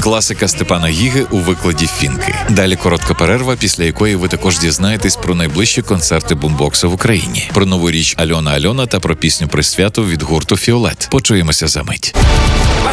Класика Степана Гіги у викладі Фінки. Далі коротка перерва, після якої ви також дізнаєтесь про найближчі концерти бумбоксу в Україні, про нову річ Альона Альона та про пісню «Присвяту» від гурту «Фіолет». Почуємося за мить.